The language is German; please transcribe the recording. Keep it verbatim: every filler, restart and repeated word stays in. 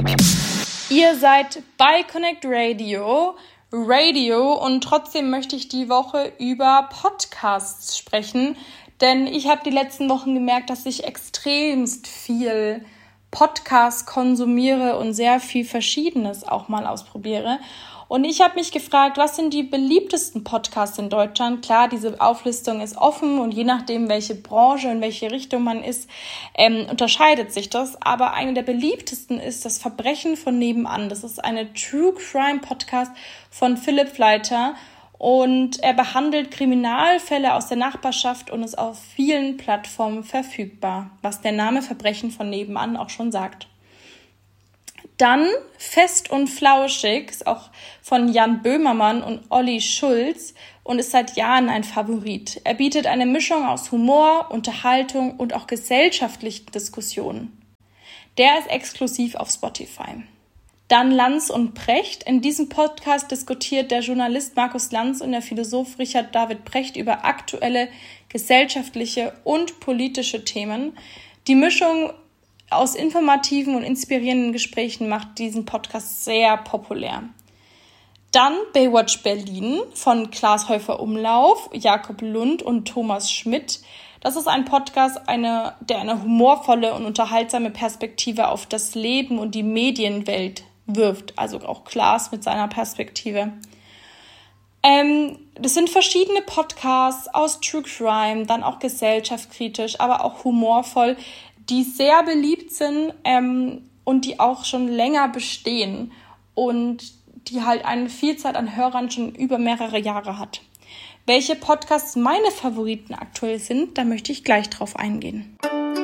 Ihr seid bei Connect Radio, Radio und trotzdem möchte ich die Woche über Podcasts sprechen, denn ich habe die letzten Wochen gemerkt, dass ich extremst viel Podcasts konsumiere und sehr viel Verschiedenes auch mal ausprobiere. Und ich habe mich gefragt, was sind die beliebtesten Podcasts in Deutschland? Klar, diese Auflistung ist offen und je nachdem, welche Branche, in welche Richtung man ist, ähm, unterscheidet sich das. Aber eine der beliebtesten ist das Verbrechen von nebenan. Das ist eine True Crime Podcast von Philipp Fleiter und er behandelt Kriminalfälle aus der Nachbarschaft und ist auf vielen Plattformen verfügbar, was der Name Verbrechen von nebenan auch schon sagt. Dann Fest und Flauschig, ist auch von Jan Böhmermann und Olli Schulz und ist seit Jahren ein Favorit. Er bietet eine Mischung aus Humor, Unterhaltung und auch gesellschaftlichen Diskussionen. Der ist exklusiv auf Spotify. Dann Lanz und Precht. In diesem Podcast diskutiert der Journalist Markus Lanz und der Philosoph Richard David Precht über aktuelle gesellschaftliche und politische Themen. Die Mischung aus informativen und inspirierenden Gesprächen macht diesen Podcast sehr populär. Dann Baywatch Berlin von Klaas Häufer Umlauf, Jakob Lund und Thomas Schmidt. Das ist ein Podcast, eine, der eine humorvolle und unterhaltsame Perspektive auf das Leben und die Medienwelt wirft. Also auch Klaas mit seiner Perspektive. Ähm, das sind verschiedene Podcasts aus True Crime, dann auch gesellschaftskritisch, aber auch humorvoll, die sehr beliebt sind ähm, und die auch schon länger bestehen und die halt eine Vielzahl an Hörern schon über mehrere Jahre hat. Welche Podcasts meine Favoriten aktuell sind, da möchte ich gleich drauf eingehen.